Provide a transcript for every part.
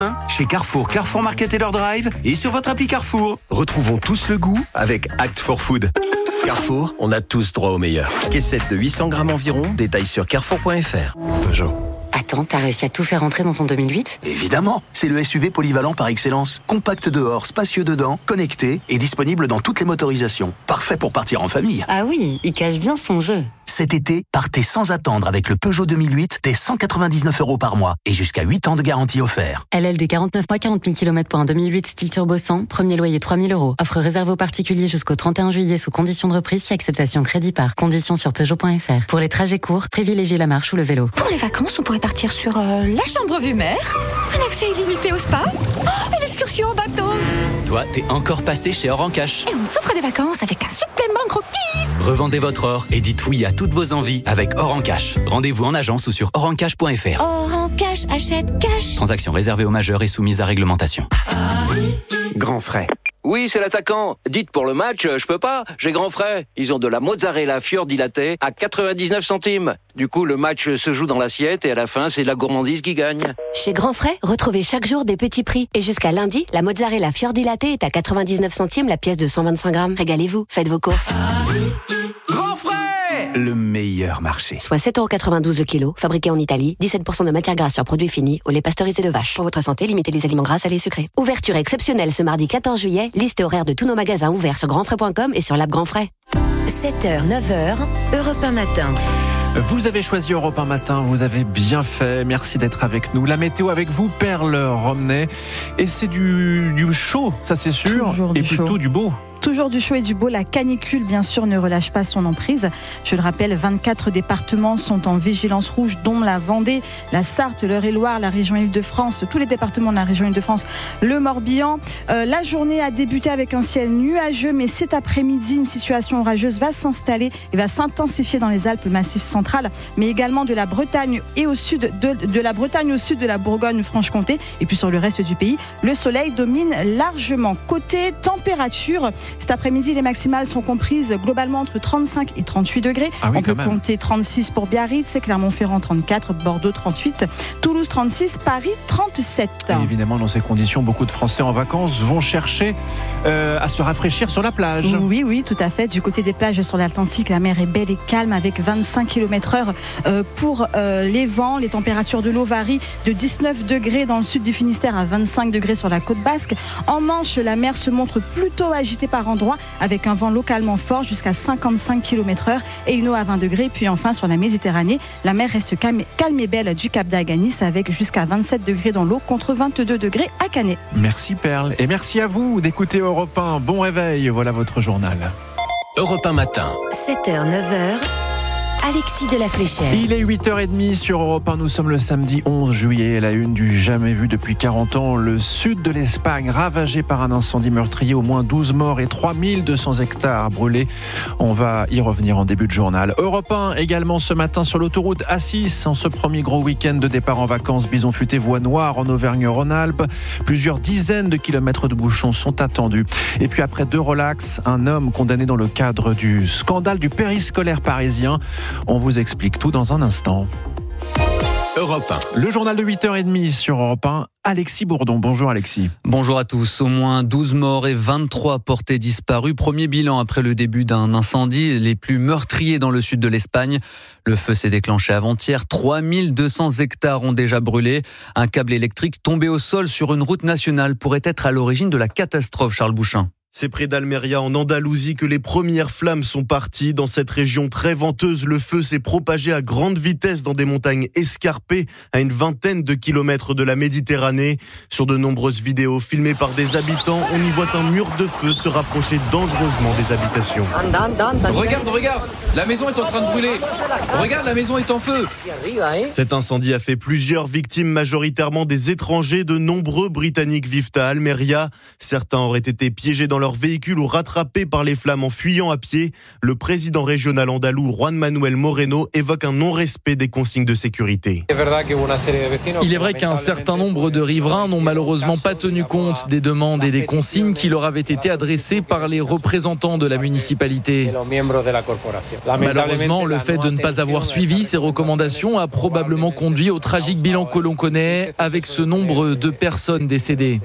Chez Carrefour, Carrefour Market et leur drive et sur votre appli Carrefour. Retrouvons tous le goût avec Act for Food. Carrefour, on a tous droit au meilleur. Caissette de 800 grammes environ, détails sur carrefour.fr. Peugeot. Attends, t'as réussi à tout faire rentrer dans ton 2008 ? Évidemment, c'est le SUV polyvalent par excellence. Compact dehors, spacieux dedans, connecté et disponible dans toutes les motorisations. Parfait pour partir en famille. Ah oui, il cache bien son jeu. Cet été, partez sans attendre avec le Peugeot 2008 dès 199 € par mois et jusqu'à 8 ans de garantie offert. LLD 49 mois, 40 000 km pour un 2008 style turbo 100, premier loyer 3 000 €. Offre réservée aux particuliers jusqu'au 31 juillet sous condition de reprise si acceptation crédit par. Conditions sur Peugeot.fr. Pour les trajets courts, privilégiez la marche ou le vélo. Pour les vacances, on pourrait partir sur la chambre vue mer, un accès illimité au spa, l'excursion en bateau. Toi, t'es encore passé chez Or en Cash. Et on s'offre des vacances avec un supplément gros kiff. Revendez votre or et dites oui à toutes vos envies avec Or en Cash. Rendez-vous en agence ou sur orencash.fr. Or en cash, achète cash. Transaction réservée aux majeurs et soumise à réglementation. Grand frais. Oui, c'est l'attaquant. Dites pour le match, je peux pas, j'ai grand frais. Ils ont de la mozzarella fior di latte à 99 centimes. Du coup, le match se joue dans l'assiette et à la fin, c'est la gourmandise qui gagne. Chez Grand Frais, retrouvez chaque jour des petits prix. Et jusqu'à lundi, la mozzarella fior di latte est à 99 centimes la pièce de 125 grammes. Régalez-vous, faites vos courses. Grand frais, le meilleur marché. Soit 7,92 € le kilo, fabriqué en Italie, 17% de matière grasse sur produits finis, au lait pasteurisé de vache. Pour votre santé, limitez les aliments gras à lait sucré. Ouverture exceptionnelle ce mardi 14 juillet. Liste et horaire de tous nos magasins ouverts sur grandfrais.com et sur l'app Grand Frais. 7h, 9h, Europe 1 matin. Vous avez choisi Europe 1 matin, vous avez bien fait. Merci d'être avec nous. La météo avec vous, Perle Romney. Et c'est du chaud, ça c'est sûr, et plutôt du beau. Toujours du chaud et du beau, la canicule bien sûr ne relâche pas son emprise. Je le rappelle, 24 départements sont en vigilance rouge, dont la Vendée, la Sarthe, l'Eure-et-Loire, la région Île-de-France, tous les départements de la région Île-de-France, le Morbihan. La journée a débuté avec un ciel nuageux, mais cet après-midi, une situation orageuse va s'installer et va s'intensifier dans les Alpes, le Massif central, mais également de la Bretagne et au sud de la Bretagne au sud de la Bourgogne-Franche-Comté. Et puis sur le reste du pays, le soleil domine largement. Côté température, cet après-midi, les maximales sont comprises globalement entre 35 et 38 degrés. Ah oui, on peut compter 36 pour Biarritz, Clermont-Ferrand 34, Bordeaux 38, Toulouse 36, Paris 37. Et évidemment, dans ces conditions, beaucoup de Français en vacances vont chercher à se rafraîchir sur la plage. Oui, tout à fait. Du côté des plages sur l'Atlantique, la mer est belle et calme avec 25 km/h pour les vents. Les températures de l'eau varient de 19 degrés dans le sud du Finistère à 25 degrés sur la côte basque. En Manche, la mer se montre plutôt agitée par endroits avec un vent localement fort jusqu'à 55 km/h et une eau à 20 degrés. Puis enfin sur la Méditerranée, la mer reste calme et belle du Cap d'Agnis avec jusqu'à 27 degrés dans l'eau contre 22 degrés à Canet. Merci Perle et merci à vous d'écouter Europe 1. Bon réveil, voilà votre journal. Europe 1 matin. 7h, 9h, Alexis de la Fléchère. Il est 8h30 sur Europe 1. Nous sommes le samedi 11 juillet. La une du jamais vu depuis 40 ans. Le sud de l'Espagne ravagé par un incendie meurtrier. Au moins 12 morts et 3200 hectares brûlés. On va y revenir en début de journal. Europe 1 également ce matin sur l'autoroute A6. En ce premier gros week-end de départ en vacances, Bison Futé, voie noire en Auvergne-Rhône-Alpes. Plusieurs dizaines de kilomètres de bouchons sont attendus. Et puis après 2 relax, un homme condamné dans le cadre du scandale du périscolaire parisien. On vous explique tout dans un instant. Europe 1. Le journal de 8h30 sur Europe 1. Alexis Bourdon. Bonjour Alexis. Bonjour à tous. Au moins 12 morts et 23 portés disparus. Premier bilan après le début d'un incendie, les plus meurtriers dans le sud de l'Espagne. Le feu s'est déclenché avant-hier. 3200 hectares ont déjà brûlé. Un câble électrique tombé au sol sur une route nationale pourrait être à l'origine de la catastrophe, Charles Bouchin. C'est près d'Almeria, en Andalousie, que les premières flammes sont parties. Dans cette région très venteuse, le feu s'est propagé à grande vitesse dans des montagnes escarpées à une vingtaine de kilomètres de la Méditerranée. Sur de nombreuses vidéos filmées par des habitants, on y voit un mur de feu se rapprocher dangereusement des habitations. Regarde, la maison est en train de brûler. Regarde, la maison est en feu. Cet incendie a fait plusieurs victimes, majoritairement des étrangers. De nombreux Britanniques vivent à Almeria. Certains auraient été piégés dans leur véhicule ou rattrapés par les flammes en fuyant à pied. Le président régional andalou Juan Manuel Moreno évoque un non-respect des consignes de sécurité. Il est vrai qu'un certain nombre de riverains n'ont malheureusement pas tenu compte des demandes et des consignes qui leur avaient été adressées par les représentants de la municipalité. Malheureusement, le fait de ne pas avoir suivi ces recommandations a probablement conduit au tragique bilan que l'on connaît, avec ce nombre de personnes décédées.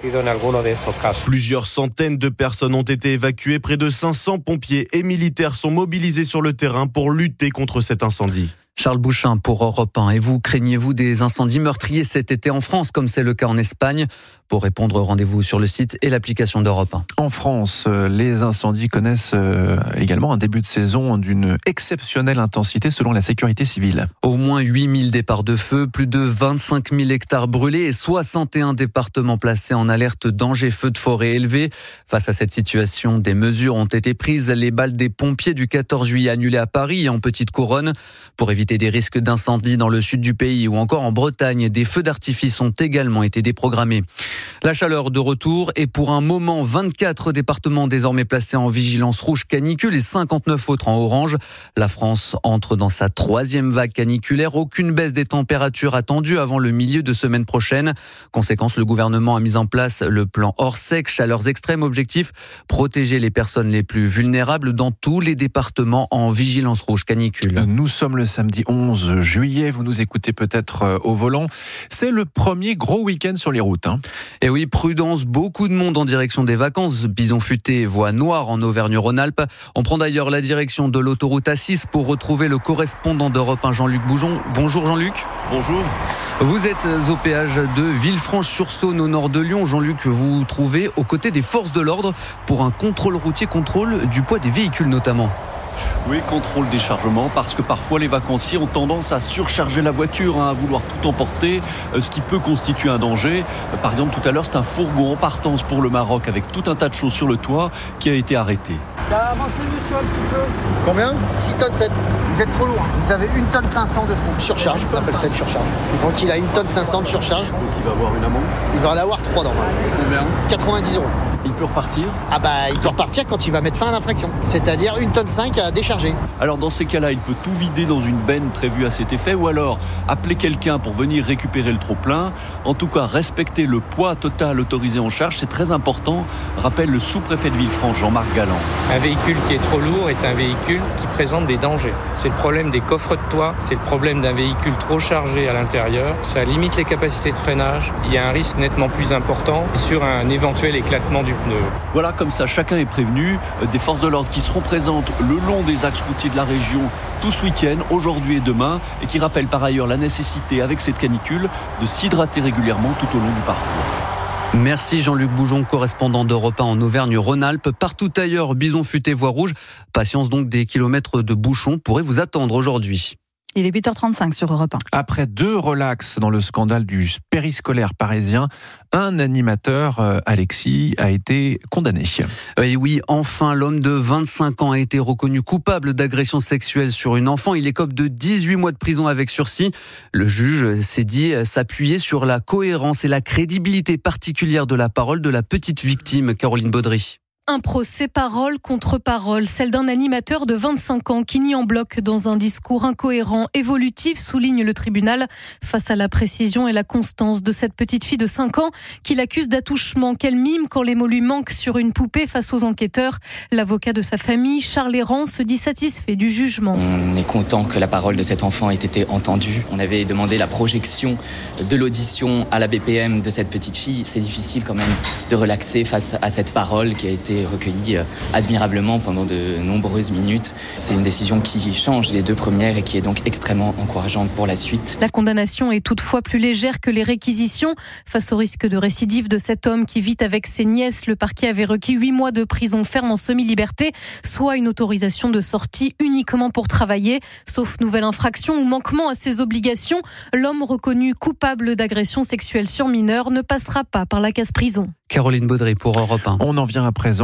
Plusieurs centaines de personnes ont été évacuées, près de 500 pompiers et militaires sont mobilisés sur le terrain pour lutter contre cet incendie. Charles Bouchin pour Europe 1. Et vous, craignez-vous des incendies meurtriers cet été en France, comme c'est le cas en Espagne? Pour répondre, rendez-vous sur le site et l'application d'Europe 1. En France, les incendies connaissent également un début de saison d'une exceptionnelle intensité selon la sécurité civile. Au moins 8000 départs de feu, plus de 25 000 hectares brûlés et 61 départements placés en alerte danger feu de forêt élevé. Face à cette situation, des mesures ont été prises. Les balles des pompiers du 14 juillet annulées à Paris et en Petite Couronne. Pour éviter des risques d'incendie dans le sud du pays ou encore en Bretagne, des feux d'artifice ont également été déprogrammés. La chaleur de retour et pour un moment 24 départements désormais placés en vigilance rouge canicule et 59 autres en orange. La France entre dans sa 3e vague caniculaire. Aucune baisse des températures attendue avant le milieu de semaine prochaine. Conséquence, le gouvernement a mis en place le plan hors sec, chaleurs extrêmes, objectif protéger les personnes les plus vulnérables dans tous les départements en vigilance rouge canicule. Nous sommes le samedi 11 juillet, vous nous écoutez peut-être au volant. C'est le premier gros week-end sur les routes. Et oui, prudence, beaucoup de monde en direction des vacances. Bison futé, voie noire en Auvergne-Rhône-Alpes. On prend d'ailleurs la direction de l'autoroute A6 pour retrouver le correspondant d'Europe 1, Jean-Luc Boujon. Bonjour Jean-Luc. Bonjour. Vous êtes au péage de Villefranche-sur-Saône au nord de Lyon. Jean-Luc, vous vous trouvez aux côtés des forces de l'ordre pour un contrôle routier, contrôle du poids des véhicules notamment. Oui, contrôle des chargements, parce que parfois les vacanciers ont tendance à surcharger la voiture, à vouloir tout emporter, ce qui peut constituer un danger. Par exemple, tout à l'heure, c'est un fourgon en partance pour le Maroc avec tout un tas de choses sur le toit qui a été arrêté. Avancez monsieur un petit peu. Combien 6 tonnes 7. Vous êtes trop lourd. Vous avez 1 tonne 500 de trop. Surcharge, on appelle ça une surcharge. Donc il a 1 tonne 500 de surcharge. Donc il va avoir une amende. Il va en avoir 3 dans. Combien 90 €. Il peut repartir? Ah bah il peut repartir quand il va mettre fin à l'infraction. C'est-à-dire 1 tonne 5 à décharger. Alors dans ces cas-là, il peut tout vider dans une benne prévue à cet effet ou alors appeler quelqu'un pour venir récupérer le trop-plein. En tout cas, respecter le poids total autorisé en charge, c'est très important, rappelle le sous-préfet de Villefranche, Jean-Marc Galland. Un véhicule qui est trop lourd est un véhicule qui présente des dangers. C'est le problème des coffres de toit, c'est le problème d'un véhicule trop chargé à l'intérieur. Ça limite les capacités de freinage. Il y a un risque nettement plus important sur un éventuel éclatement du pneu. Voilà, comme ça, chacun est prévenu. Des forces de l'ordre qui seront présentes le long des axes routiers de la région tout ce week-end, aujourd'hui et demain, et qui rappellent par ailleurs la nécessité, avec cette canicule, de s'hydrater régulièrement tout au long du parcours. Merci Jean-Luc Boujon, correspondant d'Europe 1 en Auvergne-Rhône-Alpes. Partout ailleurs, bison futé, voie rouge. Patience donc, des kilomètres de bouchons pourraient vous attendre aujourd'hui. Il est 8h35 sur Europe 1. Après 2 relax dans le scandale du périscolaire parisien, un animateur, Alexis, a été condamné. Et oui, enfin, l'homme de 25 ans a été reconnu coupable d'agression sexuelle sur une enfant. Il écope de 18 mois de prison avec sursis. Le juge s'est dit s'appuyer sur la cohérence et la crédibilité particulière de la parole de la petite victime, Caroline Baudry. Un procès parole contre parole, celle d'un animateur de 25 ans qui nie en bloc dans un discours incohérent, évolutif, souligne le tribunal, face à la précision et la constance de cette petite fille de 5 ans qu'il accuse d'attouchement, qu'elle mime quand les mots lui manquent sur une poupée face aux enquêteurs. L'avocat de sa famille, Charles Errand, se dit satisfait du jugement. On est content que la parole de cet enfant ait été entendue. On avait demandé la projection de l'audition à la BPM de cette petite fille. C'est difficile quand même de relaxer face à cette parole qui a été recueillie admirablement pendant de nombreuses minutes. C'est une décision qui change les 2 premières et qui est donc extrêmement encourageante pour la suite. La condamnation est toutefois plus légère que les réquisitions. Face au risque de récidive de cet homme qui vit avec ses nièces, le parquet avait requis 8 mois de prison ferme en semi-liberté, soit une autorisation de sortie uniquement pour travailler. Sauf nouvelle infraction ou manquement à ses obligations, l'homme reconnu coupable d'agression sexuelle sur mineur ne passera pas par la case prison. Caroline Baudry pour Europe 1. On en vient à présent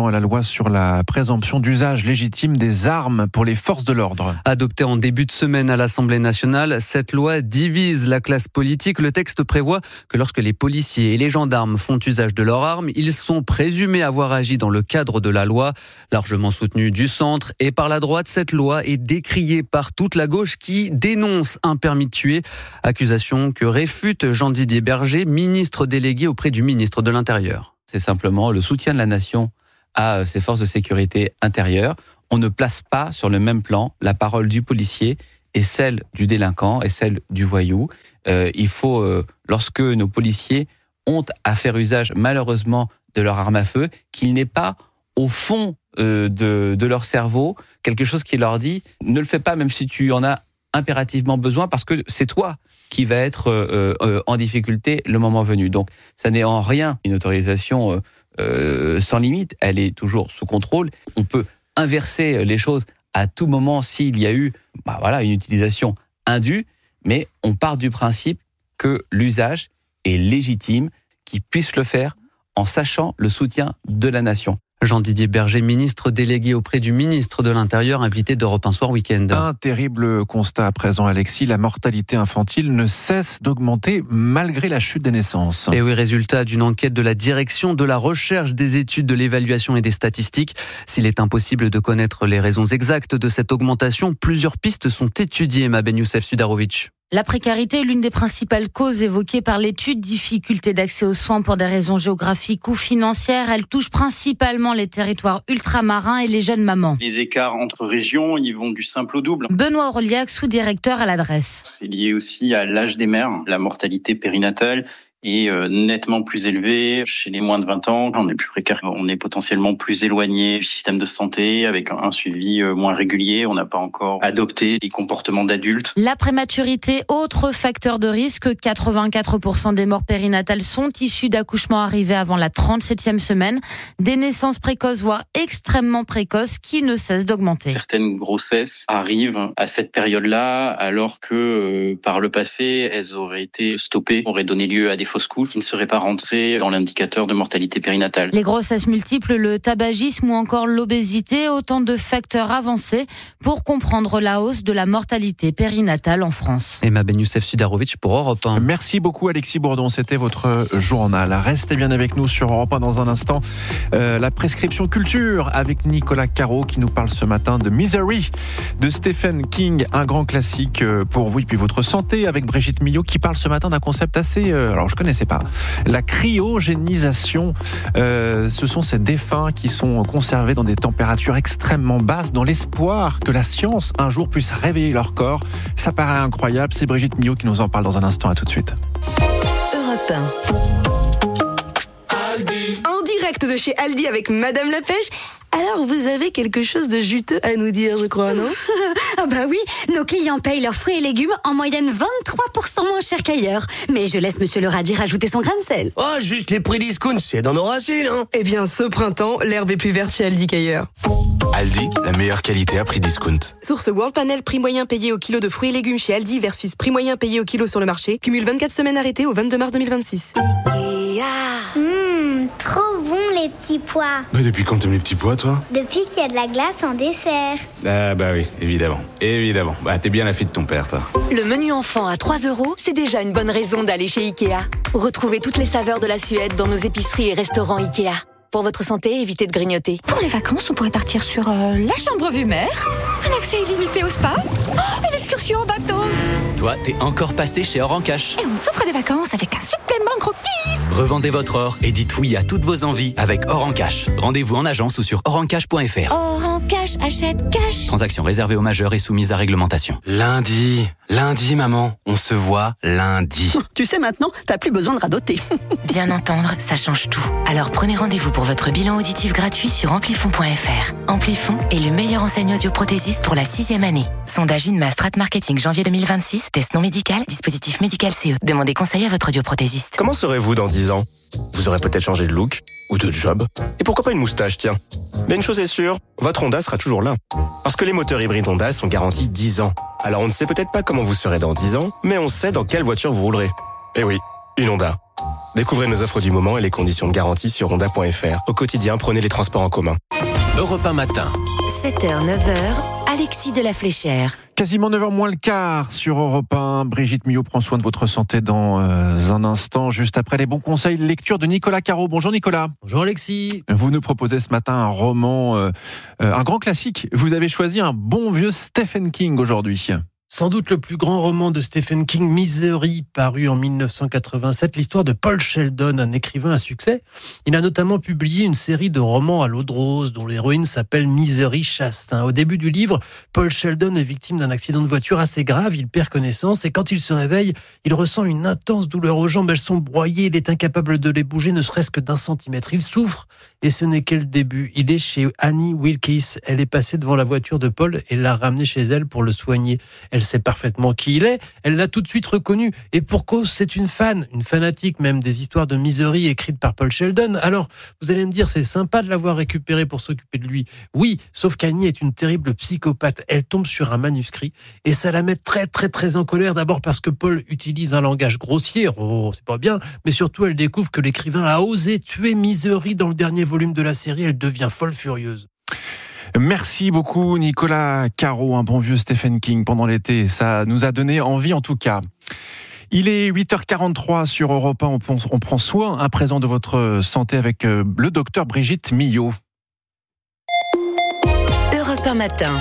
président à la loi sur la présomption d'usage légitime des armes pour les forces de l'ordre. Adoptée en début de semaine à l'Assemblée nationale, cette loi divise la classe politique. Le texte prévoit que lorsque les policiers et les gendarmes font usage de leurs armes, ils sont présumés avoir agi dans le cadre de la loi. Largement soutenue du centre et par la droite, cette loi est décriée par toute la gauche qui dénonce un permis de tuer. Accusation que réfute Jean-Didier Berger, ministre délégué auprès du ministre de l'Intérieur. C'est simplement le soutien de la nation à ses forces de sécurité intérieure. On ne place pas sur le même plan la parole du policier et celle du délinquant et celle du voyou. Il faut, lorsque nos policiers ont à faire usage malheureusement de leur arme à feu, qu'il n'ait pas au fond de leur cerveau quelque chose qui leur dit « ne le fais pas même si tu en as impérativement besoin parce que c'est toi qui va être en difficulté le moment venu ». Donc ça n'est en rien une autorisation sans limite, elle est toujours sous contrôle. On peut inverser les choses à tout moment s'il y a eu une utilisation indue, mais on part du principe que l'usage est légitime, qu'il puisse le faire en sachant le soutien de la nation. Jean-Didier Berger, ministre délégué auprès du ministre de l'Intérieur, invité d'Europe 1 Soir Week-end. Un terrible constat à présent, Alexis. La mortalité infantile ne cesse d'augmenter malgré la chute des naissances. Et oui, résultat d'une enquête de la direction de la recherche, des études, de l'évaluation et des statistiques. S'il est impossible de connaître les raisons exactes de cette augmentation, plusieurs pistes sont étudiées, Maben Youssef Sudarovic. La précarité est l'une des principales causes évoquées par l'étude. Difficulté d'accès aux soins pour des raisons géographiques ou financières. Elle touche principalement les territoires ultramarins et les jeunes mamans. Les écarts entre régions, ils vont du simple au double. Benoît Orliac, sous-directeur à l'adresse. C'est lié aussi à l'âge des mères. La mortalité périnatale est nettement plus élevée chez les moins de 20 ans. On est plus précaire, on est potentiellement plus éloigné du système de santé avec un suivi moins régulier. On n'a pas encore adopté les comportements d'adultes. La prématurité, autre facteur de risque. 84% des morts périnatales sont issues d'accouchements arrivés avant la 37e semaine. Des naissances précoces, voire extrêmement précoces, qui ne cessent d'augmenter. Certaines grossesses arrivent à cette période-là, alors que par le passé, elles auraient été stoppées, auraient donné lieu à des fausses couches qui ne seraient pas rentrées dans l'indicateur de mortalité périnatale. Les grossesses multiples, le tabagisme ou encore l'obésité, autant de facteurs avancés pour comprendre la hausse de la mortalité périnatale en France. Et Maben Youssef Sudarovic pour Europe 1. Merci beaucoup Alexis Bourdon, c'était votre journal. Restez bien avec nous sur Europe 1 dans un instant. La prescription culture avec Nicolas Caro qui nous parle ce matin de Misery de Stephen King, un grand classique pour vous et puis votre santé, avec Brigitte Millot qui parle ce matin d'un concept assez... alors je connaissais pas. La cryogénisation, ce sont ces défunts qui sont conservés dans des températures extrêmement basses dans l'espoir que la science un jour puisse réveiller leur corps. Ça paraît incroyable. C'est Brigitte Millot qui nous en parle dans un instant. À tout de suite. Europe 1. En direct de chez Aldi avec Madame la Pêche. Alors, vous avez quelque chose de juteux à nous dire, je crois, non? Ah bah oui, nos clients payent leurs fruits et légumes en moyenne 23% moins cher qu'ailleurs. Mais je laisse Monsieur le radis rajouter son grain de sel. Oh, juste les prix discount, c'est dans nos racines, hein. Eh bien, ce printemps, l'herbe est plus verte chez Aldi qu'ailleurs. Aldi, la meilleure qualité à prix discount. Source World Panel, prix moyen payé au kilo de fruits et légumes chez Aldi versus prix moyen payé au kilo sur le marché. Cumule 24 semaines arrêtées au 22 mars 2026. Trop bon les petits pois. Bah depuis quand t'aimes les petits pois, toi? Depuis qu'il y a de la glace en dessert. Ah bah oui, évidemment. Évidemment. Bah t'es bien la fille de ton père, toi. Le menu enfant à 3 €, c'est déjà une bonne raison d'aller chez Ikea. Retrouvez toutes les saveurs de la Suède dans nos épiceries et restaurants Ikea. Pour votre santé, évitez de grignoter. Pour les vacances, on pourrait partir sur la chambre vue mer, un accès illimité au spa, et l'excursion en bateau. Toi, t'es encore passé chez Or en Cash. Et on s'offre des vacances avec un supplément gros kiff. Revendez votre or et dites oui à toutes vos envies avec Or en Cash. Rendez-vous en agence ou sur orencash.fr. Or en cash, achète cash. Transaction réservée aux majeurs et soumise à réglementation. Lundi, maman, on se voit lundi. Tu sais maintenant, t'as plus besoin de radoter. Bien entendre, ça change tout. Alors prenez rendez-vous pour votre bilan auditif gratuit sur amplifon.fr. Amplifon est le meilleur enseigne audioprothésiste pour la 6e année. Sondage INMA Strat Marketing janvier 2026, test non médical, dispositif médical CE. Demandez conseil à votre audioprothésiste. Comment serez-vous dans 10 ans? Vous aurez peut-être changé de look ou de job. Et pourquoi pas une moustache, tiens. Mais une chose est sûre, votre Honda sera toujours là. Parce que les moteurs hybrides Honda sont garantis 10 ans. Alors on ne sait peut-être pas comment vous serez dans 10 ans, mais on sait dans quelle voiture vous roulerez. Eh oui, une Honda. Découvrez nos offres du moment et les conditions de garantie sur honda.fr. Au quotidien, prenez les transports en commun. Europe 1 matin. 7h, 9h, Alexis de la Fléchère. Quasiment 9h moins le quart sur Europe 1. Brigitte Millot prend soin de votre santé dans un instant, juste après les bons conseils de lecture de Nicolas Caro. Bonjour Nicolas. Bonjour Alexis. Vous nous proposez ce matin un roman, un grand classique. Vous avez choisi un bon vieux Stephen King aujourd'hui. Sans doute le plus grand roman de Stephen King, Misery, paru en 1987, l'histoire de Paul Sheldon, un écrivain à succès. Il a notamment publié une série de romans à l'eau de rose, dont l'héroïne s'appelle Misery Chastain. Au début du livre, Paul Sheldon est victime d'un accident de voiture assez grave, il perd connaissance et quand il se réveille, il ressent une intense douleur aux jambes, elles sont broyées, il est incapable de les bouger, ne serait-ce que d'un centimètre. Il souffre et ce n'est que le début. Il est chez Annie Wilkes, elle est passée devant la voiture de Paul et l'a ramené chez elle pour le soigner. Elle sait parfaitement qui il est, elle l'a tout de suite reconnu. Et pour cause, c'est une fanatique même des histoires de Misery écrites par Paul Sheldon. Alors, vous allez me dire, c'est sympa de l'avoir récupéré pour s'occuper de lui. Oui, sauf qu'Annie est une terrible psychopathe. Elle tombe sur un manuscrit et ça la met très très très en colère. D'abord parce que Paul utilise un langage grossier, c'est pas bien, mais surtout elle découvre que l'écrivain a osé tuer Misery dans le dernier volume de la série. Elle devient folle furieuse. Merci beaucoup Nicolas Caro, un bon vieux Stephen King pendant l'été, ça nous a donné envie en tout cas. Il est 8h43 sur Europe 1, on prend soin à présent de votre santé avec le docteur Brigitte Millot. Europe 1 matin.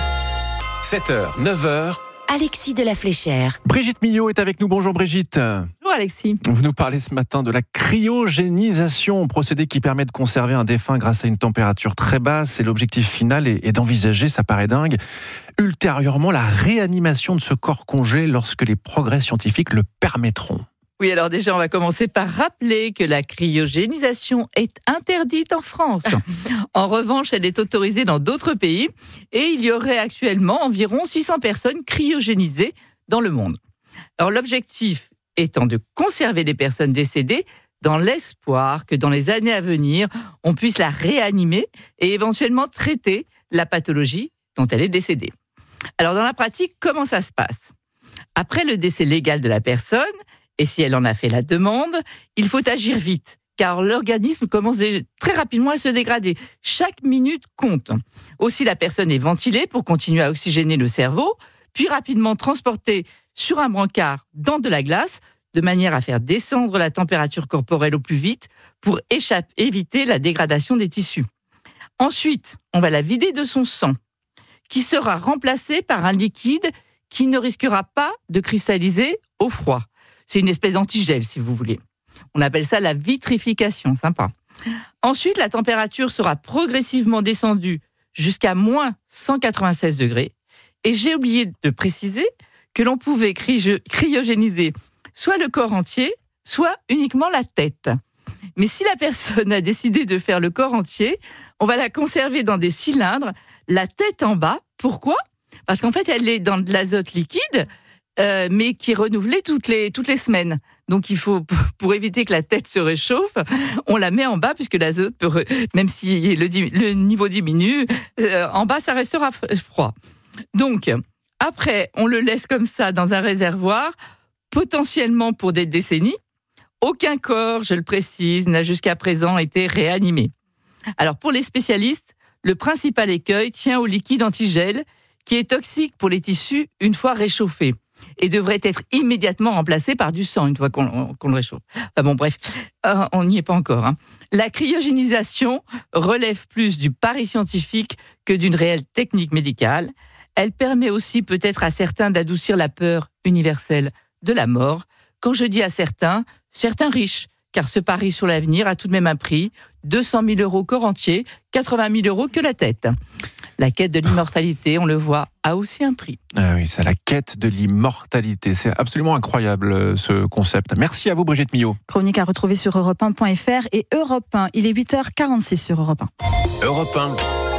7h, 9h. Alexis de la Fléchère. Brigitte Millot est avec nous, bonjour Brigitte. Bonjour Alexis. Vous nous parlez ce matin de la cryogénisation, procédé qui permet de conserver un défunt grâce à une température très basse et l'objectif final est d'envisager, ça paraît dingue, ultérieurement la réanimation de ce corps congelé lorsque les progrès scientifiques le permettront. Oui, alors déjà, on va commencer par rappeler que la cryogénisation est interdite en France. En revanche, elle est autorisée dans d'autres pays et il y aurait actuellement environ 600 personnes cryogénisées dans le monde. Alors l'objectif étant de conserver les personnes décédées dans l'espoir que dans les années à venir, on puisse la réanimer et éventuellement traiter la pathologie dont elle est décédée. Alors dans la pratique, comment ça se passe ? Après le décès légal de la personne, et si elle en a fait la demande, il faut agir vite, car l'organisme commence très rapidement à se dégrader. Chaque minute compte. Aussi, la personne est ventilée pour continuer à oxygéner le cerveau, puis rapidement transportée sur un brancard dans de la glace, de manière à faire descendre la température corporelle au plus vite pour éviter la dégradation des tissus. Ensuite, on va la vider de son sang, qui sera remplacé par un liquide qui ne risquera pas de cristalliser au froid. C'est une espèce d'antigel, si vous voulez. On appelle ça la vitrification, sympa. Ensuite, la température sera progressivement descendue jusqu'à moins 196 degrés. Et j'ai oublié de préciser que l'on pouvait cryogéniser soit le corps entier, soit uniquement la tête. Mais si la personne a décidé de faire le corps entier, on va la conserver dans des cylindres, la tête en bas. Pourquoi ? Parce qu'en fait, elle est dans de l'azote liquide, mais qui est renouvelé toutes les semaines. Donc il faut, pour éviter que la tête se réchauffe, on la met en bas puisque l'azote peut, même si le niveau diminue, en bas ça restera froid. Donc après, on le laisse comme ça dans un réservoir, potentiellement pour des décennies. Aucun corps, je le précise, n'a jusqu'à présent été réanimé. Alors pour les spécialistes, le principal écueil tient au liquide antigel qui est toxique pour les tissus une fois réchauffé et devrait être immédiatement remplacé par du sang une fois qu'on le réchauffe. Enfin bon, bref, on n'y est pas encore. La cryogénisation relève plus du pari scientifique que d'une réelle technique médicale. Elle permet aussi peut-être à certains d'adoucir la peur universelle de la mort. Quand je dis à certains riches, car ce pari sur l'avenir a tout de même un prix, 200 000 € corps entier, 80 000 € que la tête. La quête de l'immortalité, on le voit, a aussi un prix. Ah oui, c'est la quête de l'immortalité. C'est absolument incroyable ce concept. Merci à vous Brigitte Millot. Chronique à retrouver sur europe1.fr et Europe 1. Il est 8h46 sur Europe 1. Europe 1,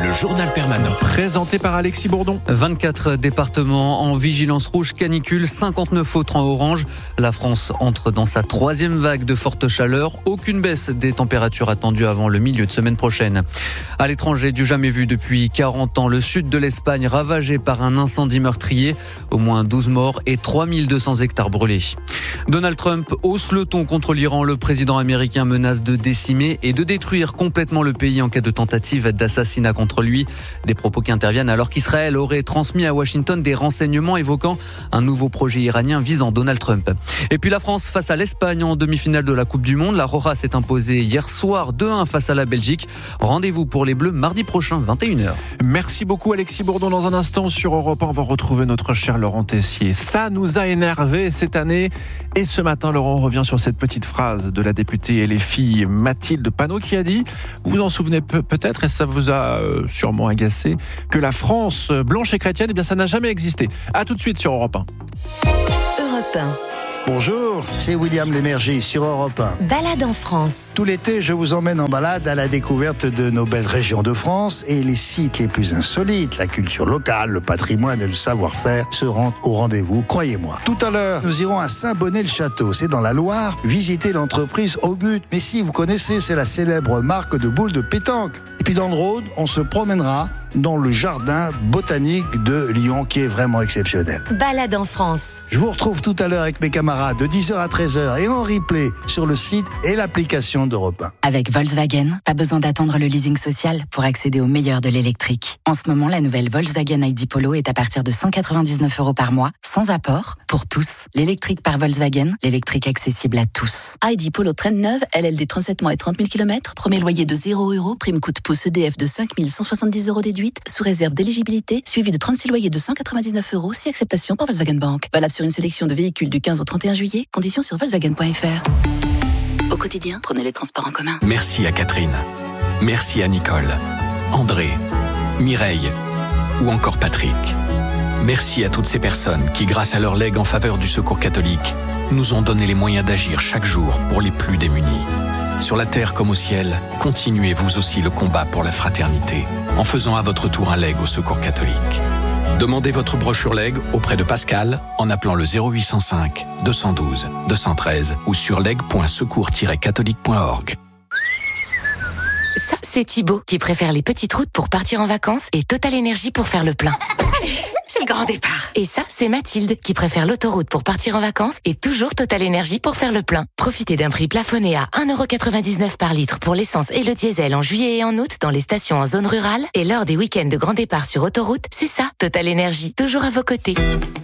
le journal permanent. Présenté par Alexis Bourdon. 24 départements en vigilance rouge canicule, 59 autres en orange. La France entre dans sa 3e vague de forte chaleur. Aucune baisse des températures attendues avant le milieu de semaine prochaine. À l'étranger, du jamais vu depuis 40 ans, le sud de l'Espagne ravagé par un incendie meurtrier. Au moins 12 morts et 3200 hectares brûlés. Donald Trump hausse le ton contre l'Iran. Le président américain menace de décimer et de détruire complètement le pays en cas de tentative d'assassinat contre lui. Des propos qui interviennent alors qu'Israël aurait transmis à Washington des renseignements évoquant un nouveau projet iranien visant Donald Trump. Et puis la France face à l'Espagne en demi-finale de la Coupe du Monde. La Roja s'est imposée hier soir 2-1 face à la Belgique. Rendez-vous pour les Bleus mardi prochain, 21h. Merci beaucoup Alexis Bourdon. Dans un instant sur Europe 1, on va retrouver notre cher Laurent Tessier. Ça nous a énervé cette année. Et ce matin, Laurent revient sur cette petite phrase de la députée LFI Mathilde Panot qui a dit, vous vous en souvenez peut-être, et ça vous a sûrement agacé, que la France blanche et chrétienne, eh bien ça n'a jamais existé. A tout de suite sur Europe 1. Europe 1. Bonjour, c'est William Lémergie sur Europe 1. Balade en France. Tout l'été, je vous emmène en balade à la découverte de nos belles régions de France et les sites les plus insolites. La culture locale, le patrimoine et le savoir-faire seront au rendez-vous, croyez-moi. Tout à l'heure, nous irons à Saint-Bonnet-le-Château, c'est dans la Loire, visiter l'entreprise Au But. Mais si, vous connaissez, c'est la célèbre marque de boules de pétanque. Et puis dans le Rhône, on se promènera dans le jardin botanique de Lyon qui est vraiment exceptionnel. Balade en France. Je vous retrouve tout à l'heure avec mes camarades de 10h à 13h et en replay sur le site et l'application d'Europe 1. Avec Volkswagen, pas besoin d'attendre le leasing social pour accéder au meilleur de l'électrique. En ce moment, la nouvelle Volkswagen ID Polo est à partir de 199 € par mois, sans apport, pour tous. L'électrique par Volkswagen, l'électrique accessible à tous. ID Polo traîne neuve, LLD 37 mois et 30 000 km, premier loyer de 0 €, prime coup de pouce EDF de 5 170 € déduite, sous réserve d'éligibilité, suivi de 36 loyers de 199 €, si acceptation par Volkswagen Bank. Valable sur une sélection de véhicules du 15 au 31 juillet, conditions sur Volkswagen.fr. Au quotidien, prenez les transports en commun. Merci à Catherine. Merci à Nicole, André, Mireille ou encore Patrick. Merci à toutes ces personnes qui, grâce à leur legs en faveur du Secours catholique, nous ont donné les moyens d'agir chaque jour pour les plus démunis. Sur la terre comme au ciel, continuez vous aussi le combat pour la fraternité en faisant à votre tour un leg au Secours catholique. Demandez votre brochure leg auprès de Pascal en appelant le 0805 212 213 ou sur leg.secours-catholique.org. Ça, c'est Thibaut qui préfère les petites routes pour partir en vacances et Total Énergie pour faire le plein. C'est le grand départ. Et ça, c'est Mathilde qui préfère l'autoroute pour partir en vacances et toujours Total Énergie pour faire le plein. Profitez d'un prix plafonné à 1,99 € par litre pour l'essence et le diesel en juillet et en août dans les stations en zone rurale. Et lors des week-ends de grand départ sur autoroute, c'est ça, Total Énergie, toujours à vos côtés.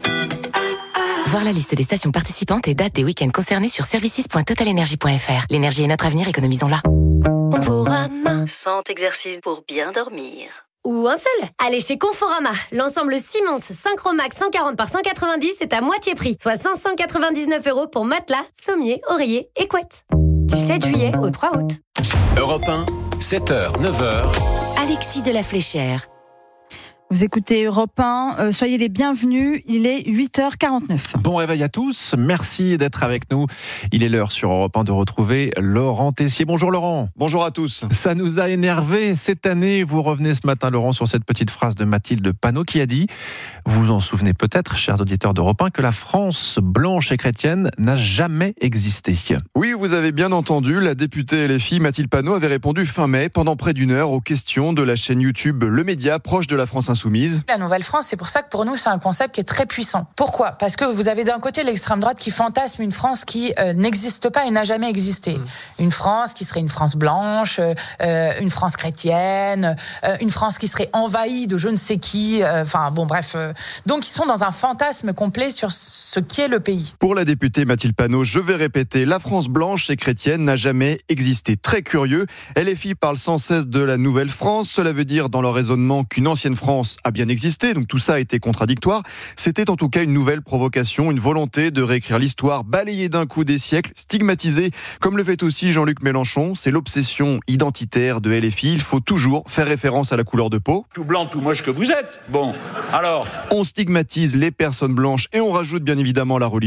Voir la liste des stations participantes et dates des week-ends concernés sur services.totalenergie.fr. L'énergie est notre avenir, économisons-la. Conforama. 100 exercices pour bien dormir. Ou un seul. Allez chez Conforama. L'ensemble Simons Synchromax 140 par 190 est à moitié prix, soit 599 € pour matelas, sommier, oreiller et couette. Du 7 juillet au 3 août. Europe 1, 7h, 9h. Alexis de la Fléchère. Vous écoutez Europe 1, soyez les bienvenus, il est 8h49. Bon réveil à tous, merci d'être avec nous. Il est l'heure sur Europe 1 de retrouver Laurent Tessier. Bonjour Laurent. Bonjour à tous. Ça nous a énervé cette année. Vous revenez ce matin Laurent sur cette petite phrase de Mathilde Panot qui a dit, vous vous en souvenez peut-être, chers auditeurs d'Europe 1, que la France blanche et chrétienne n'a jamais existé. Oui, vous avez bien entendu, la députée LFI Mathilde Panot avait répondu fin mai pendant près d'1 heure aux questions de la chaîne YouTube Le Média, proche de la France Insoumise. La Nouvelle-France, c'est pour ça que pour nous, c'est un concept qui est très puissant. Pourquoi ? Parce que vous avez d'un côté l'extrême droite qui fantasme une France qui n'existe pas et n'a jamais existé. Une France qui serait une France blanche, une France chrétienne, une France qui serait envahie de je ne sais qui, donc ils sont dans un fantasme complet sur ce qu'est le pays. Pour la députée Mathilde Panot, je vais répéter, la France blanche et chrétienne n'a jamais existé. Très curieux, LFI parle sans cesse de la Nouvelle France, cela veut dire dans leur raisonnement qu'une ancienne France a bien existé, donc tout ça a été contradictoire. C'était en tout cas une nouvelle provocation, une volonté de réécrire l'histoire, balayer d'un coup des siècles, stigmatiser, comme le fait aussi Jean-Luc Mélenchon. C'est l'obsession identitaire de LFI, il faut toujours faire référence à la couleur de peau. Tout blanc, tout moche que vous êtes. Bon, alors... On stigmatise les personnes blanches et on rajoute bien évidemment la religion.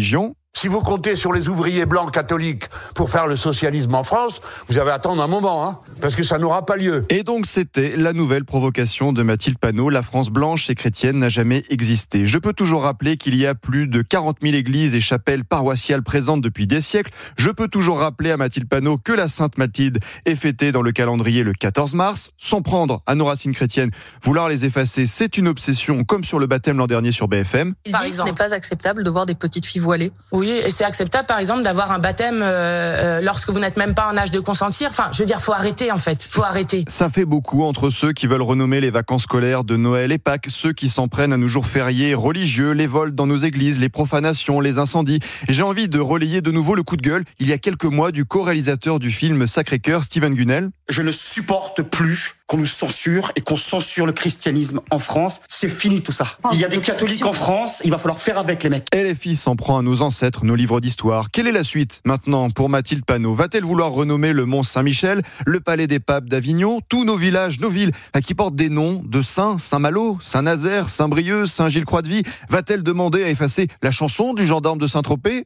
Si vous comptez sur les ouvriers blancs catholiques pour faire le socialisme en France, vous avez à attendre un moment, parce que ça n'aura pas lieu. Et donc c'était la nouvelle provocation de Mathilde Panot. La France blanche et chrétienne n'a jamais existé. Je peux toujours rappeler qu'il y a plus de 40 000 églises et chapelles paroissiales présentes depuis des siècles. Je peux toujours rappeler à Mathilde Panot que la Sainte Mathilde est fêtée dans le calendrier le 14 mars. S'en prendre à nos racines chrétiennes, vouloir les effacer, c'est une obsession, comme sur le baptême l'an dernier sur BFM. Il dit ce n'est pas acceptable de voir des petites filles voilées. Oui, et c'est acceptable, par exemple, d'avoir un baptême lorsque vous n'êtes même pas en âge de consentir. Enfin, je veux dire, faut arrêter, en fait. Faut arrêter. Ça fait beaucoup entre ceux qui veulent renommer les vacances scolaires de Noël et Pâques, ceux qui s'en prennent à nos jours fériés religieux, les vols dans nos églises, les profanations, les incendies. Et j'ai envie de relayer de nouveau le coup de gueule, il y a quelques mois, du co-réalisateur du film Sacré-Cœur, Steven Gunnell. Je ne supporte plus qu'on nous censure et qu'on censure le christianisme en France. C'est fini tout ça. Il y a des catholiques en France, il va falloir faire avec les mecs. LFI s'en prend à nos ancêtres, nos livres d'histoire. Quelle est la suite maintenant pour Mathilde Panot? Va-t-elle vouloir renommer le Mont Saint-Michel, le Palais des Papes d'Avignon, tous nos villages, nos villes qui portent des noms de saints, Saint-Malo, Saint-Nazaire, Saint-Brieuc, Saint-Gilles-Croix-de-Vie? Va-t-elle demander à effacer la chanson du gendarme de Saint-Tropez?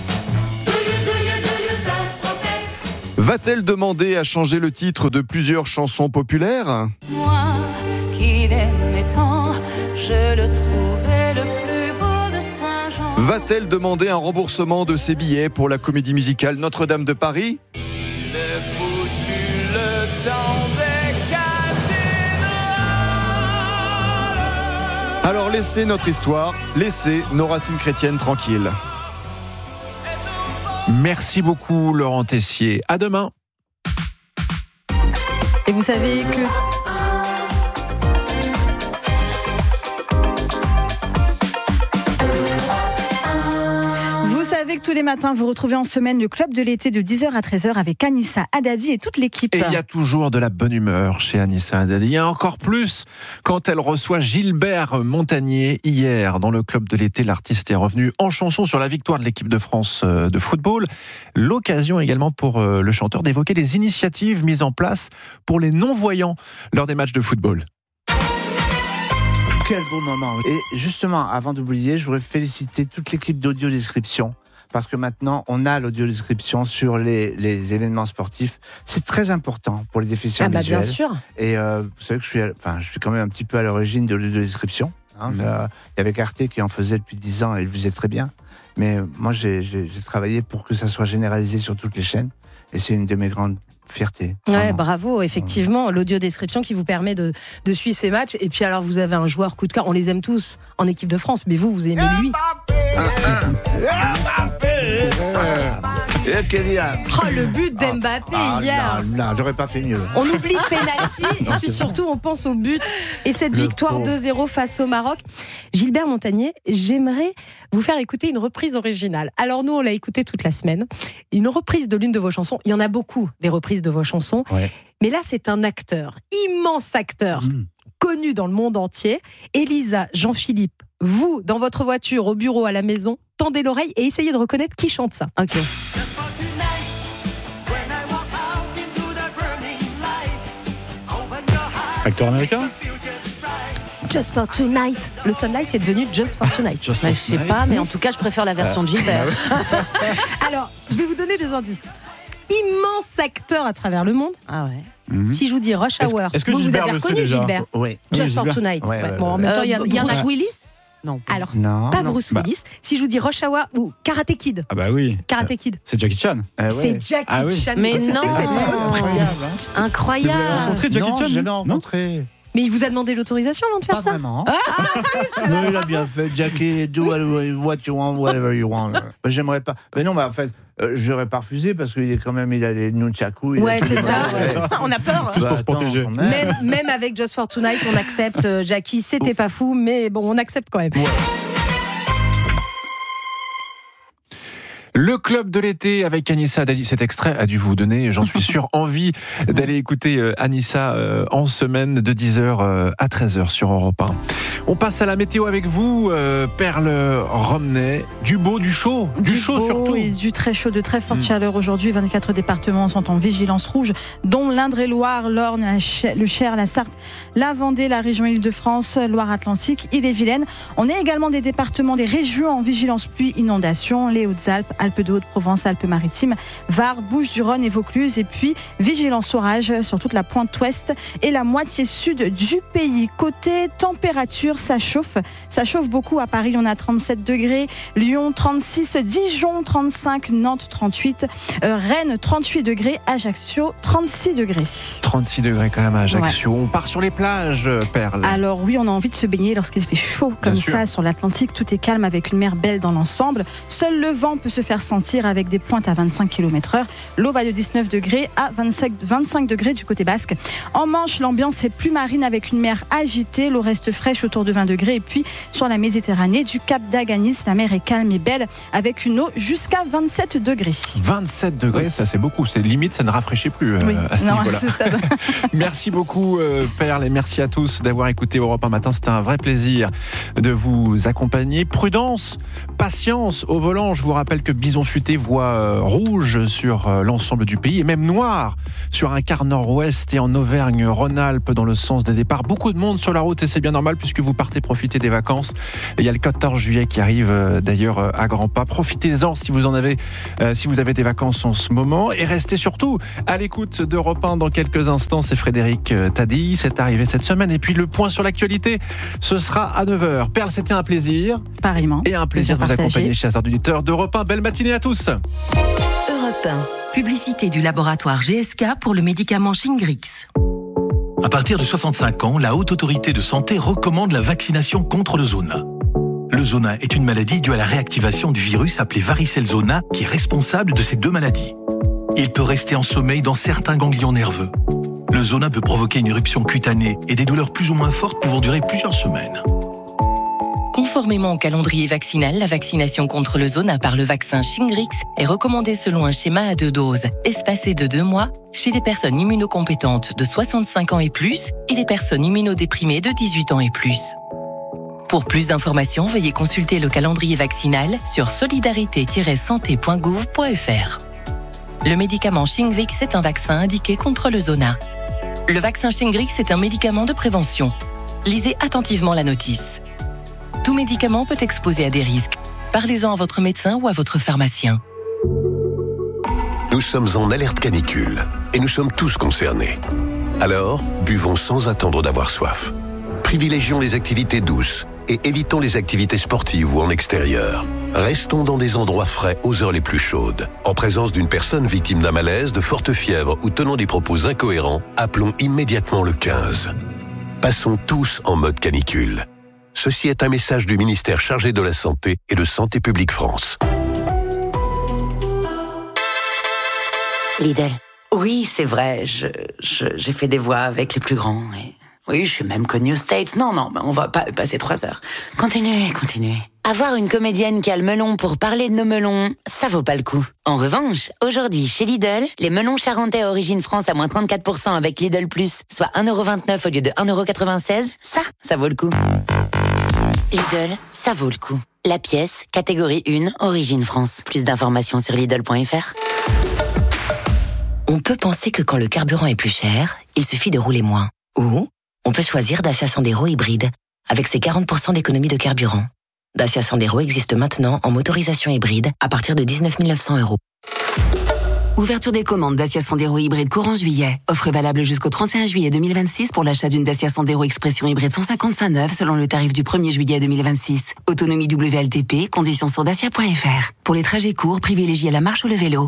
Va-t-elle demander à changer le titre de plusieurs chansons populaires? Moi qui l'aimais tant, je le trouvais le plus beau de Saint-Jean. Va-t-elle demander un remboursement de ses billets pour la comédie musicale Notre-Dame de Paris? Il est foutu le temps des cathédrales. Alors laissez notre histoire, laissez nos racines chrétiennes tranquilles. Merci beaucoup Laurent Tessier. À demain. Et vous savez que... Vous savez que tous les matins, vous retrouvez en semaine le club de l'été de 10h à 13h avec Anissa Haddadi et toute l'équipe. Et il y a toujours de la bonne humeur chez Anissa Haddadi. Il y a encore plus quand elle reçoit Gilbert Montagnier hier dans le club de l'été. L'artiste est revenu en chanson sur la victoire de l'équipe de France de football. L'occasion également pour le chanteur d'évoquer les initiatives mises en place pour les non-voyants lors des matchs de football. Quel beau moment. Et justement, avant d'oublier, je voudrais féliciter toute l'équipe d'audiodescription. Parce que maintenant, on a l'audiodescription sur les événements sportifs. C'est très important pour les déficients visuels. Bien sûr. Et vous savez que je suis quand même un petit peu à l'origine de l'audiodescription. Il y avait Arte qui en faisait depuis 10 ans et il le faisait très bien. Mais moi, j'ai travaillé pour que ça soit généralisé sur toutes les chaînes. Et c'est une de mes grandes fierté. Ouais, bravo, effectivement, l'audio-description qui vous permet de suivre ces matchs. Et puis alors, vous avez un joueur coup de cœur, on les aime tous en équipe de France, mais vous aimez lui. Le but d'Mbappé hier. Non, j'aurais pas fait mieux. On oublie le penalty et puis surtout on pense au but et cette victoire 2-0 face au Maroc. Gilbert Montagnier, j'aimerais vous faire écouter une reprise originale. Alors nous on l'a écouté toute la semaine. Une reprise de l'une de vos chansons. Il y en a beaucoup des reprises de vos chansons. Ouais. Mais là c'est un acteur, immense acteur, connu dans le monde entier. Elisa, Jean-Philippe, vous dans votre voiture, au bureau, à la maison, tendez l'oreille et essayez de reconnaître qui chante ça. Ok. Acteur américain? Just for Tonight. Le Sunlight est devenu Just for Tonight. Je sais pas, mais en tout cas, je préfère la version de Gilbert. Alors, je vais vous donner des indices. Immense acteur à travers le monde. Ah ouais. Si je vous dis Rush Hour, est-ce que vous avez reconnu Gilbert? Oui. Just for Tonight. Bon, en même temps, il y en a. Bruce Willis? Non. Alors, pas Bruce Willis. Si je vous dis Rush Hour ou Karate Kid. Ah bah oui. Karate Kid. C'est Jackie Chan. C'est Jackie Chan. Mais non. Incroyable. Vous l'avez rencontré, Jackie Chan? Je l'ai rencontré. Mais il vous a demandé l'autorisation avant de faire ça? Pas vraiment. Non, il a bien fait. Jackie, do what you want, whatever you want. J'aimerais pas. Mais non, mais en fait, j'aurais pas refusé parce qu'il est quand même, il a les nunchakus. Ouais, c'est ça. On a peur. Juste pour se protéger. Même avec Just for Tonight, on accepte. Jackie, c'était pas fou, mais bon, on accepte quand même. Ouais. Le club de l'été avec Anissa Dadi. Cet extrait a dû vous donner, j'en suis sûr, envie d'aller écouter Anissa en semaine de 10h à 13h sur Europe 1. On passe à la météo avec vous, Perle Romney. Du beau, du chaud, du chaud beau, surtout. Et du très chaud, de très forte chaleur aujourd'hui. 24 départements sont en vigilance rouge, dont l'Indre-et-Loire, l'Orne, le Cher, la Sarthe, la Vendée, la région Île-de-France, Loire-Atlantique, Ille-et-Vilaine. On est également des départements, des régions en vigilance pluie, inondation, les Hautes-Alpes, Alpes de Haute-Provence, Alpes-Maritimes, Var, Bouches-du-Rhône et Vaucluse. Et puis, vigilance orage sur toute la pointe ouest et la moitié sud du pays. Côté température, ça chauffe beaucoup. À Paris, on a 37 degrés, Lyon 36, Dijon 35, Nantes 38, Rennes 38 degrés, Ajaccio 36 degrés. 36 degrés quand même à Ajaccio. Ouais. On part sur les plages, Perle. Alors oui, on a envie de se baigner lorsqu'il fait chaud comme Bien ça sûr. sur l'Atlantique. Tout est calme avec une mer belle dans l'ensemble. Seul le vent peut se faire sentir avec des pointes à 25 km/h. L'eau va de 19 degrés à 25 degrés du côté basque. En Manche, l'ambiance est plus marine avec une mer agitée. L'eau reste fraîche autour de 20 degrés. Et puis sur la Méditerranée, du Cap d'Aganis, la mer est calme et belle avec une eau jusqu'à 27 degrés. 27 degrés, ça c'est beaucoup. C'est limite, ça ne rafraîchit plus à ce niveau-là. À ce stade. Merci beaucoup, Perle, et merci à tous d'avoir écouté Europe 1 Matin. C'était un vrai plaisir de vous accompagner. Prudence, patience au volant. Je vous rappelle que Bison Futé voit rouge sur l'ensemble du pays et même noir sur un quart nord-ouest et en Auvergne-Rhône-Alpes dans le sens des départs. Beaucoup de monde sur la route et c'est bien normal puisque vous partez profiter des vacances. Et il y a le 14 juillet qui arrive d'ailleurs à grands pas. Profitez-en si vous avez des vacances en ce moment et restez surtout à l'écoute d'Europe 1 dans quelques instants. C'est Frédéric Taddy, c'est arrivé cette semaine. Et puis le point sur l'actualité, ce sera à 9h. Perle, c'était un plaisir. Pareillement. Et un plaisir de vous accompagner, chers auditeurs d'Europe 1. Belle matinée à tous. Europe 1. Publicité du laboratoire GSK pour le médicament Shingrix. À partir de 65 ans, la Haute Autorité de Santé recommande la vaccination contre le zona. Le zona est une maladie due à la réactivation du virus appelé varicelle zona qui est responsable de ces deux maladies. Il peut rester en sommeil dans certains ganglions nerveux. Le zona peut provoquer une éruption cutanée et des douleurs plus ou moins fortes pouvant durer plusieurs semaines. Conformément au calendrier vaccinal, la vaccination contre le zona par le vaccin Shingrix est recommandée selon un schéma à 2 doses, espacé de 2 mois, chez des personnes immunocompétentes de 65 ans et plus et des personnes immunodéprimées de 18 ans et plus. Pour plus d'informations, veuillez consulter le calendrier vaccinal sur solidarité-santé.gouv.fr. Le médicament Shingrix est un vaccin indiqué contre le zona. Le vaccin Shingrix est un médicament de prévention. Lisez attentivement la notice. Tout médicament peut exposer à des risques. Parlez-en à votre médecin ou à votre pharmacien. Nous sommes en alerte canicule et nous sommes tous concernés. Alors, buvons sans attendre d'avoir soif. Privilégions les activités douces et évitons les activités sportives ou en extérieur. Restons dans des endroits frais aux heures les plus chaudes. En présence d'une personne victime d'un malaise, de forte fièvre ou tenant des propos incohérents, appelons immédiatement le 15. Passons tous en mode canicule. Ceci est un message du ministère chargé de la Santé et de Santé publique France. Lidl. Oui, c'est vrai, j'ai fait des voix avec les plus grands. Et... oui, je suis même connue aux States. Non, on va pas passer 3 heures. Continuez. Avoir une comédienne qui a le melon pour parler de nos melons, ça vaut pas le coup. En revanche, aujourd'hui, chez Lidl, les melons charentais à origine France à moins 34% avec Lidl Plus, soit 1,29€ au lieu de 1,96€, ça vaut le coup. Lidl, ça vaut le coup. La pièce, catégorie 1, origine France. Plus d'informations sur Lidl.fr. On peut penser que quand le carburant est plus cher, il suffit de rouler moins. Ou on peut choisir Dacia Sandero hybride, avec ses 40% d'économie de carburant. Dacia Sandero existe maintenant en motorisation hybride à partir de 19 900€. Ouverture des commandes Dacia Sandero hybride courant juillet. Offre valable jusqu'au 31 juillet 2026 pour l'achat d'une Dacia Sandero Expression hybride 155 neuve selon le tarif du 1er juillet 2026. Autonomie WLTP, conditions sur dacia.fr. Pour les trajets courts, privilégiez la marche ou le vélo.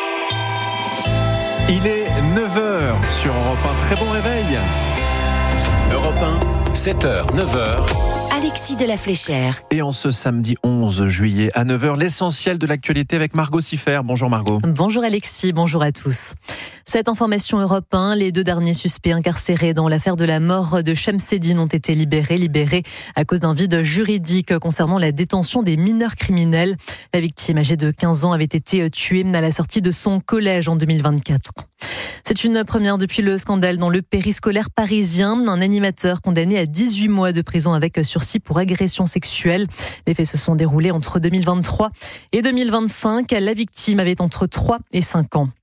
Il est 9h sur Europe 1. Très bon réveil. Europe 1, 7h, 9h. Alexis de la Fléchère. Et en ce samedi 11 juillet à 9h, l'essentiel de l'actualité avec Margot Siffer. Bonjour Margot. Bonjour Alexis, bonjour à tous. Cette information Europe 1, les 2 derniers suspects incarcérés dans l'affaire de la mort de Chemseddine ont été libérés à cause d'un vide juridique concernant la détention des mineurs criminels. La victime âgée de 15 ans avait été tuée à la sortie de son collège en 2024. C'est une première depuis le scandale dans le périscolaire parisien. Un animateur condamné à 18 mois de prison avec sursis pour agression sexuelle. Les faits se sont déroulés entre 2023 et 2025. La victime avait entre 3 et 5 ans.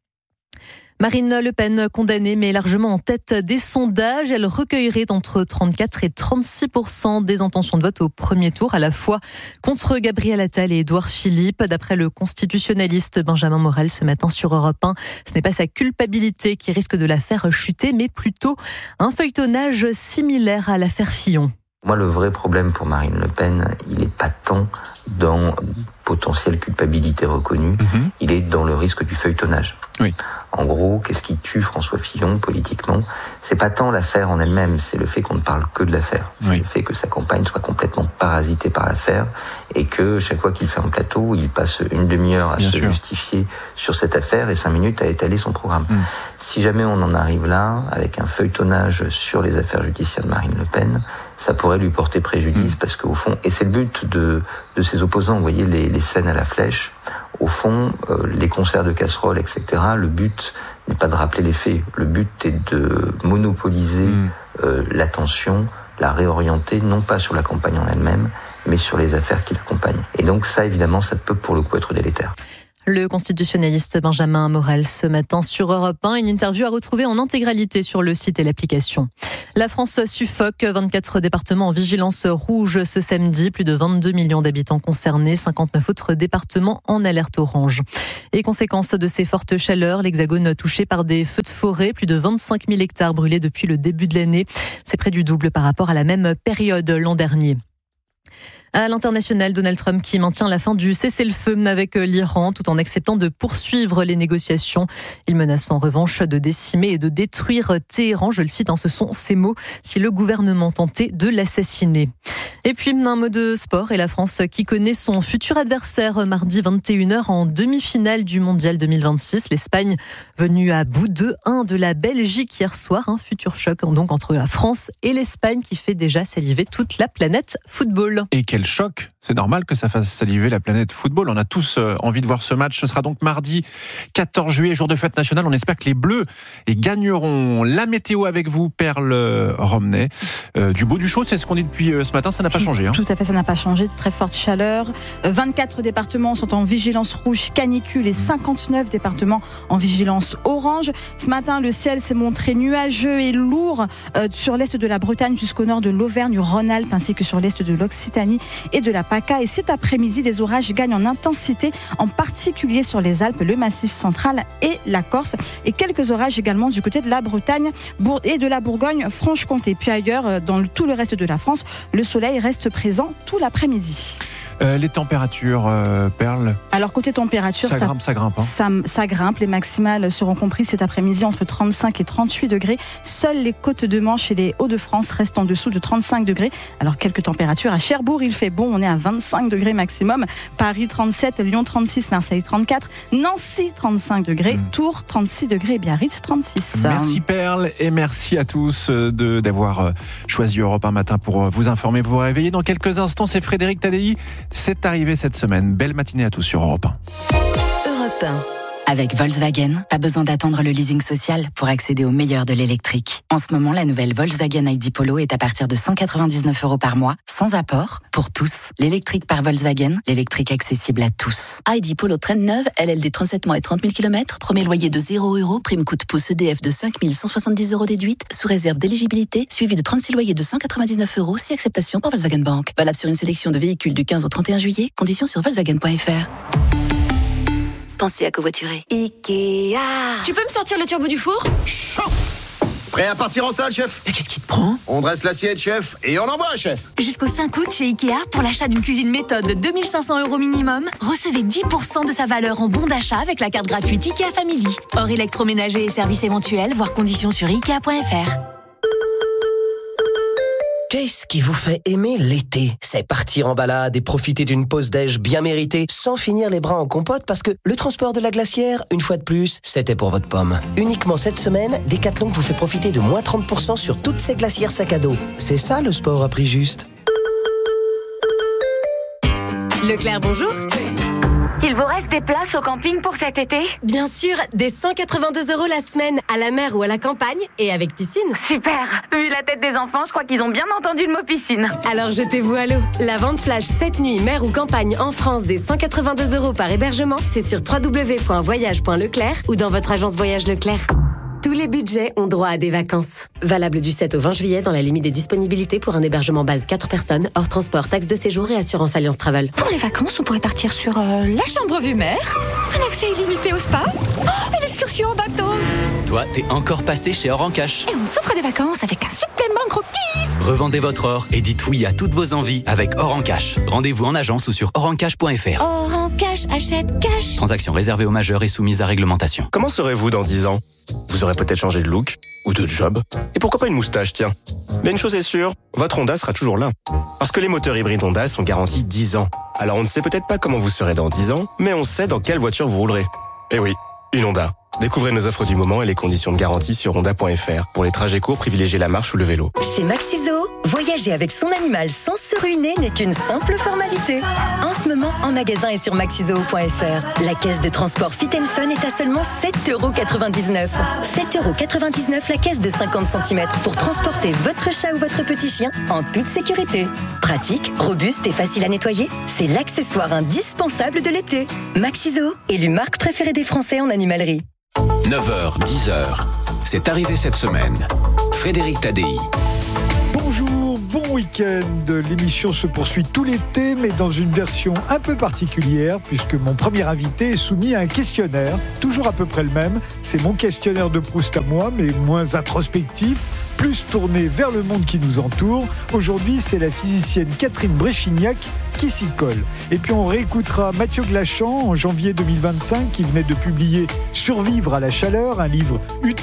Marine Le Pen condamnée mais largement en tête des sondages. Elle recueillerait entre 34 et 36% des intentions de vote au premier tour, à la fois contre Gabriel Attal et Édouard Philippe. D'après le constitutionnaliste Benjamin Morel ce matin sur Europe 1, ce n'est pas sa culpabilité qui risque de la faire chuter, mais plutôt un feuilletonnage similaire à l'affaire Fillon. Moi, le vrai problème pour Marine Le Pen, il n'est pas tant dans potentielle culpabilité reconnue, il est dans le risque du feuilletonnage. Oui. En gros, qu'est-ce qui tue François Fillon politiquement ? C'est pas tant l'affaire en elle-même, c'est le fait qu'on ne parle que de l'affaire. C'est le fait que sa campagne soit complètement parasitée par l'affaire et que chaque fois qu'il fait un plateau, il passe une demi-heure à justifier sur cette affaire et 5 minutes à étaler son programme. Si jamais on en arrive là, avec un feuilletonnage sur les affaires judiciaires de Marine Le Pen, ça pourrait lui porter préjudice parce qu'au fond, et c'est le but de ses opposants, vous voyez les scènes à la flèche, au fond, les concerts de casseroles, etc., le but n'est pas de rappeler les faits, le but est de monopoliser l'attention, la réorienter, non pas sur la campagne en elle-même, mais sur les affaires qui l'accompagnent. Et donc ça, évidemment, ça peut pour le coup être délétère. Le constitutionnaliste Benjamin Morel ce matin sur Europe 1, une interview à retrouver en intégralité sur le site et l'application. La France suffoque, 24 départements en vigilance rouge ce samedi, plus de 22 millions d'habitants concernés, 59 autres départements en alerte orange. Et conséquence de ces fortes chaleurs, l'Hexagone touché par des feux de forêt, plus de 25 000 hectares brûlés depuis le début de l'année. C'est près du double par rapport à la même période l'an dernier. À l'international, Donald Trump qui maintient la fin du cessez-le-feu avec l'Iran tout en acceptant de poursuivre les négociations. Il menace en revanche de décimer et de détruire Téhéran, je le cite, ce sont ses mots, si le gouvernement tentait de l'assassiner. Et puis un mot de sport et la France qui connaît son futur adversaire mardi 21h en demi-finale du Mondial 2026. L'Espagne venue à bout 2-1 de la Belgique hier soir. Un futur choc donc entre la France et l'Espagne qui fait déjà saliver toute la planète football. Et quel choc! C'est normal que ça fasse saliver la planète football. On a tous envie de voir ce match. Ce sera donc mardi 14 juillet, jour de fête nationale. On espère que les Bleus gagneront. La météo avec vous, Perle Romney. Du beau, du chaud, c'est ce qu'on dit depuis ce matin. Ça n'a pas changé. Tout à fait, ça n'a pas changé. Très forte chaleur. 24 départements sont en vigilance rouge canicule et 59 départements en vigilance orange. Ce matin, le ciel s'est montré nuageux et lourd sur l'est de la Bretagne jusqu'au nord de l'Auvergne-Rhône-Alpes ainsi que sur l'est de l'Occitanie et de la PACA. Et cet après-midi, des orages gagnent en intensité, en particulier sur les Alpes, le Massif central et la Corse. Et quelques orages également du côté de la Bretagne et de la Bourgogne-Franche-Comté. Puis ailleurs, dans tout le reste de la France, le soleil reste présent tout l'après-midi. Les températures, Perle? Alors côté température, ça grimpe. Ça grimpe. Les maximales seront comprises cet après-midi entre 35 et 38 degrés. Seules les côtes de Manche et les Hauts-de-France restent en dessous de 35 degrés. Alors quelques températures à Cherbourg, il fait bon, on est à 25 degrés maximum. Paris 37, Lyon 36, Marseille 34, Nancy 35 degrés, Tours 36 degrés et Biarritz 36. Merci Perle et merci à tous d'avoir choisi Europe 1 matin pour vous informer, vous réveiller. Dans quelques instants, c'est Frédéric Tadei. C'est arrivé cette semaine. Belle matinée à tous sur Europe 1. Europe 1. Avec Volkswagen, pas besoin d'attendre le leasing social pour accéder au meilleur de l'électrique. En ce moment, la nouvelle Volkswagen ID Polo est à partir de 199 € par mois, sans apport, pour tous. L'électrique par Volkswagen, l'électrique accessible à tous. ID Polo traîne neuve, LLD 37 mois et 30 000 km, premier loyer de 0 €, prime coup de pouce EDF de 5 170 € déduite, sous réserve d'éligibilité, suivi de 36 loyers de 199 €, si acceptation par Volkswagen Bank. Valable sur une sélection de véhicules du 15 au 31 juillet, conditions sur volkswagen.fr. Pensez à covoiturer. Ikea. Tu peux me sortir le turbo du four? Chaud. Prêt à partir en salle, chef? Mais qu'est-ce qui te prend? On dresse l'assiette, chef, et on envoie, chef. Jusqu'au 5 août chez Ikea, pour l'achat d'une cuisine méthode de 2 500 € minimum, recevez 10% de sa valeur en bon d'achat avec la carte gratuite Ikea Family. Hors électroménager et services éventuels, voir conditions sur Ikea.fr. Qu'est-ce qui vous fait aimer l'été ? C'est partir en balade et profiter d'une pause déj bien méritée sans finir les bras en compote parce que le transport de la glacière, une fois de plus, c'était pour votre pomme. Uniquement cette semaine, Decathlon vous fait profiter de moins 30% sur toutes ces glacières sac à dos. C'est ça le sport à prix juste. Leclerc, bonjour. Il vous reste des places au camping pour cet été ? Bien sûr, des 182 € la semaine, à la mer ou à la campagne, et avec piscine. Super. Vu la tête des enfants, je crois qu'ils ont bien entendu le mot piscine. Alors jetez-vous à l'eau. La vente flash cette nuit, mer ou campagne en France, des 182 € par hébergement, c'est sur www.voyage.leclerc ou dans votre agence Voyage Leclerc. Tous les budgets ont droit à des vacances. Valable du 7 au 20 juillet dans la limite des disponibilités pour un hébergement base 4 personnes, hors transport, taxe de séjour et assurance Alliance Travel. Pour les vacances, on pourrait partir sur la chambre vue mer, un accès illimité au spa, et l'excursion en bateau. Toi, t'es encore passé chez Or en Cash. Et on s'offre des vacances avec un supplément gros kiff. Revendez votre or et dites oui à toutes vos envies avec Or en Cash. Rendez-vous en agence ou sur orencash.fr. Or en Cash, achète cash. Transaction réservée aux majeurs et soumise à réglementation. Comment serez-vous dans 10 ans ? Vous aurez peut-être changé de look ou de job. Et pourquoi pas une moustache, tiens. Mais une chose est sûre, votre Honda sera toujours là. Parce que les moteurs hybrides Honda sont garantis 10 ans. Alors on ne sait peut-être pas comment vous serez dans 10 ans, mais on sait dans quelle voiture vous roulerez. Eh oui, une Honda. Découvrez nos offres du moment et les conditions de garantie sur honda.fr. Pour les trajets courts, privilégiez la marche ou le vélo. Chez Maxiso, voyager avec son animal sans se ruiner n'est qu'une simple formalité. En ce moment, en magasin et sur maxiso.fr, la caisse de transport Fit & Fun est à seulement 7,99 €. 7,99 € la caisse de 50 cm pour transporter votre chat ou votre petit chien en toute sécurité. Pratique, robuste et facile à nettoyer, c'est l'accessoire indispensable de l'été. Maxiso, élu marque préférée des Français en animalerie. 9h, 10h, c'est arrivé cette semaine. Frédéric Tadei. Bonjour, bon week-end. L'émission se poursuit tout l'été, mais dans une version un peu particulière, puisque mon premier invité est soumis à un questionnaire, toujours à peu près le même. C'est mon questionnaire de Proust à moi, mais moins introspectif, plus tourné vers le monde qui nous entoure. Aujourd'hui, c'est la physicienne Catherine Bréchignac qui s'y colle. Et puis on réécoutera Mathieu Glachan en janvier 2025, qui venait de publier Survivre à la chaleur, un livre utile